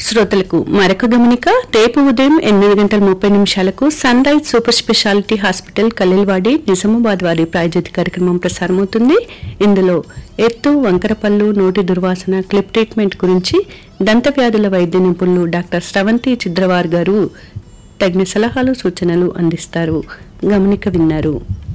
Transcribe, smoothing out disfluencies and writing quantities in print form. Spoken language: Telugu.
శ్రోతలకు మరొక గమనిక. రేపు ఉదయం 8:30 sun rise super speciality hospital Khaleelwadi Nizamabad వారి ప్రాయోజిత కార్యక్రమం ప్రసారమవుతుంది. ఇందులో ఎత్తు, వంకరపల్లు, నోటి దుర్వాసన, క్లిప్ ట్రీట్మెంట్ గురించి దంత వ్యాధుల వైద్య నిపుణులు డాక్టర్ స్రవంతి చిద్రవార్ గారు తగిన సలహాలు, సూచనలు అందిస్తారు. గమనిక విన్నారు.